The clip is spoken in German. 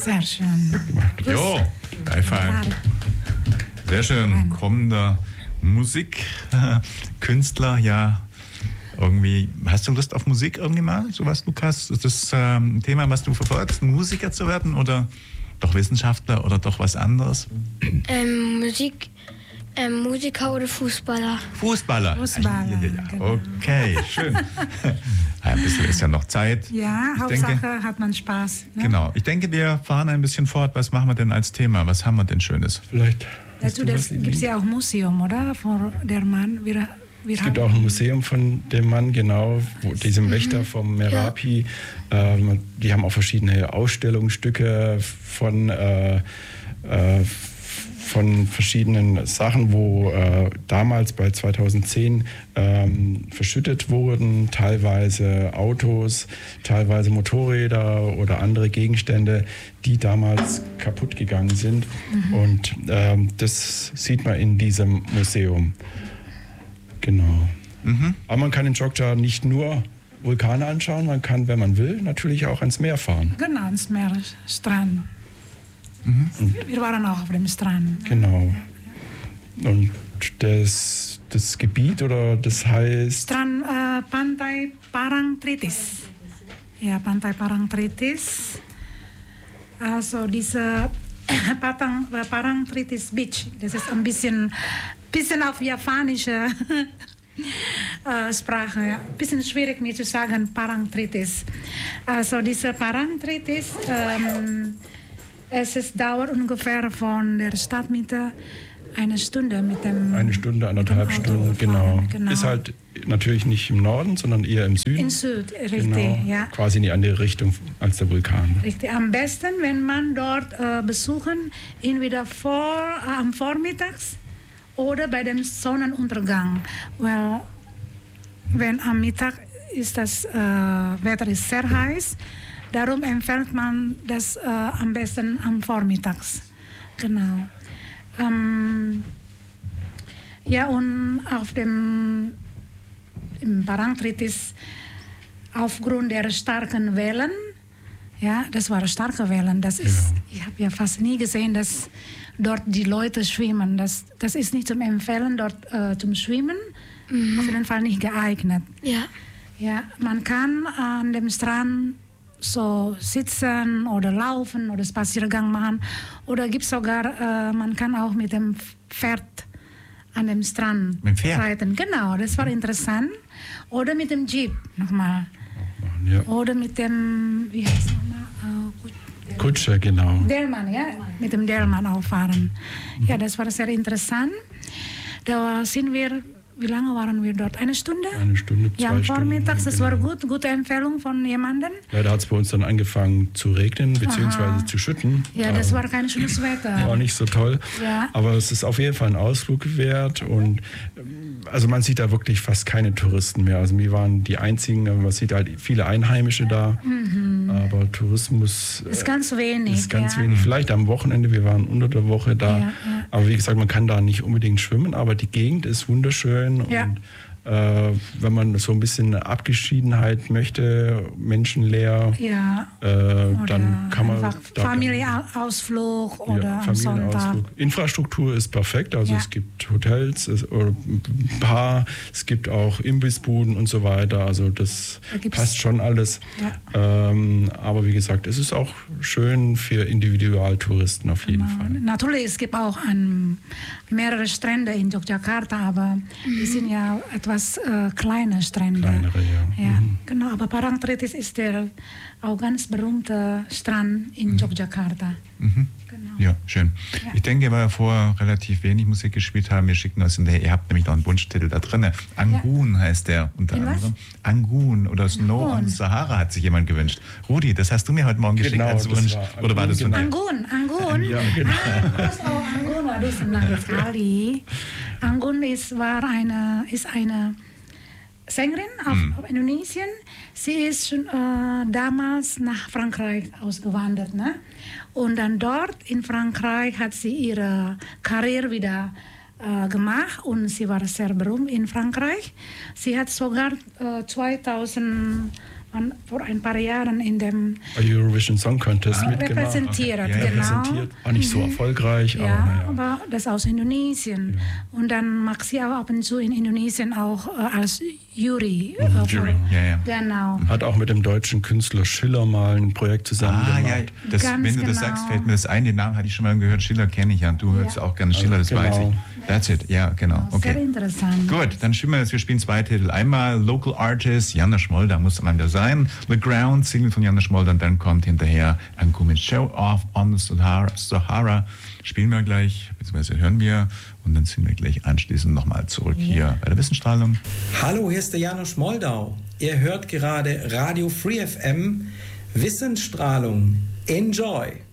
Sehr schön. Jo, Beifall. Sehr schön. Kommender Musikkünstler, ja. Irgendwie, hast du Lust auf Musik irgendwie mal? Sowas, Lukas? Ist das ein Thema, was du verfolgst, Musiker zu werden oder doch Wissenschaftler oder doch was anderes? Musiker oder Fußballer? Fußballer. Fußballer, genau. Okay, schön. Ein bisschen ist ja noch Zeit. Ja, Hauptsache hat man Spaß. Ne? Genau. Ich denke, wir fahren ein bisschen fort. Was machen wir denn als Thema? Was haben wir denn Schönes? Vielleicht. Dazu gibt es ja auch ein Museum, oder? Von der Mann. Es gibt auch ein Museum von dem Mann, genau, diesem Wächter vom Merapi. Ja. Die haben auch verschiedene Ausstellungsstücke von verschiedenen Sachen, wo damals bei 2010 verschüttet wurden, teilweise Autos, teilweise Motorräder oder andere Gegenstände, die damals kaputt gegangen sind. Und das sieht man in diesem Museum. Genau. Aber man kann in Jogja nicht nur Vulkane anschauen, man kann, wenn man will, natürlich auch ans Meer fahren. Genau, ans Meer, Strand. Wir waren auch auf dem Strand. Genau. Und das Gebiet, oder das heißt... Strand Pantai Parangtritis. Ja, Pantai Parangtritis. Also diese Parangtritis Beach, das ist ein bisschen auf japanische Sprache, ja. Ein bisschen schwierig mir zu sagen, Parangtritis. Also diese Parangtritis, dauert ungefähr von der Stadtmitte eine Stunde mit dem... Eine Stunde, 1,5 Stunden, genau. Ist halt natürlich nicht im Norden, sondern eher im Süden. Im Süden, richtig, genau, ja. Quasi in die andere Richtung als der Vulkan. Richtig, am besten, wenn man dort besuchen, entweder am Vormittags oder bei dem Sonnenuntergang. Weil wenn am Mittag ist das Wetter ist sehr heiß, darum empfiehlt man das am besten am Vormittags. Genau. Ja, und im Parangtritis aufgrund der starken Wellen, ja, das waren starke Wellen, ich habe ja fast nie gesehen, dass dort die Leute schwimmen. Das ist nicht zum Empfehlen, dort zum Schwimmen, auf jeden Fall nicht geeignet. Ja. Ja, man kann an dem Strand so sitzen oder laufen oder Spaziergang machen. Oder gibt sogar, man kann auch mit dem Pferd an dem Strand reiten. Genau, das war interessant. Oder mit dem Jeep nochmal. Ja. Oder mit dem, wie heißt es nochmal? Kutsche, genau. Delman, ja, mit dem Delman auch fahren. Ja, das war sehr interessant. Da sind wir, wie lange waren wir dort? Eine Stunde? Eine Stunde, 2 Stunden. Ja, vormittags, das war gut, gute Empfehlung von jemandem. Leider hat es bei uns dann angefangen zu regnen, beziehungsweise zu schütten. Ja, das war kein schönes Wetter. War nicht so toll. Ja. Aber es ist auf jeden Fall ein Ausflug wert. Und also man sieht da wirklich fast keine Touristen mehr. Also wir waren die einzigen, man sieht halt viele Einheimische da. Aber Tourismus ist ganz wenig. Ist ganz wenig. Vielleicht am Wochenende, wir waren unter der Woche da. Ja. Aber wie gesagt, man kann da nicht unbedingt schwimmen, aber die Gegend ist wunderschön. Ja. Und wenn man so ein bisschen Abgeschiedenheit möchte, menschenleer, dann kann man... Einfach Familienausflug oder am Sonntag. Infrastruktur ist perfekt, also es gibt Hotels, ein paar, es gibt auch Imbissbuden und so weiter, also das passt schon alles. Ja. Aber wie gesagt, es ist auch schön für Individualtouristen auf jeden Fall. Natürlich, es gibt auch mehrere Strände in Yogyakarta, aber die sind ja etwas kleine Strände. Kleinere, ja. Genau, aber Parangtritis ist der auch ganz berühmte Strand in Yogyakarta. Genau. Ja, schön. Ja. Ich denke, weil wir vorher relativ wenig Musik gespielt haben, wir schicken uns hinterher, ihr habt nämlich noch einen Wunschtitel da drin. Angun heißt der unter anderem. Angun oder Snow on Sahara hat sich jemand gewünscht. Rudi, das hast du mir heute Morgen geschickt als Wunsch. Oder war das von dir? Angun. Ja, genau. Angun war das lange Kali. Angun ist eine Sängerin auf Indonesien. Sie ist schon damals nach Frankreich ausgewandert. Ne? Und dann dort in Frankreich hat sie ihre Karriere wieder gemacht und sie war sehr berühmt in Frankreich. Sie hat sogar 2000 vor ein paar Jahren in dem Eurovision Song Contest mitgemacht. Repräsentiert, okay. Ja, genau. Auch nicht so erfolgreich, Ja, aber das aus Indonesien. Ja. Und dann mag sie auch ab und zu in Indonesien auch als Jury. Jury, ja. Genau. Hat auch mit dem deutschen Künstler Schiller mal ein Projekt zusammen gemacht. Ja, wenn du das sagst, fällt mir das ein. Den Namen hatte ich schon mal gehört. Schiller kenne ich ja. Du hörst auch gerne Schiller, das weiß ich. That's it, ja, genau. Okay. Sehr interessant. Gut, dann spielen wir jetzt. Wir spielen 2 Titel. Einmal Local Artist, Janusz Molder muss am Ende sein. The Ground, Single von Janusz Molder. Und dann kommt hinterher Anku mit Show Off on the Sahara. Spielen wir gleich, beziehungsweise hören wir. Und dann sind wir gleich anschließend nochmal zurück hier bei der Wissensstrahlung. Hallo, hier ist der Janusz Moldau. Ihr hört gerade Radio Free FM Wissensstrahlung. Enjoy!